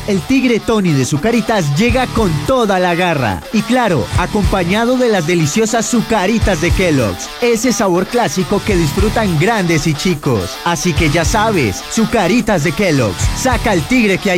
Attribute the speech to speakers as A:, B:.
A: El tigre Tony de Zucaritas llega con toda la garra. Y claro, acompañado de las deliciosas Zucaritas de Kellogg's. Ese sabor clásico que disfrutan grandes y chicos. Así que ya sabes, Zucaritas de Kellogg's. Saca al tigre que hay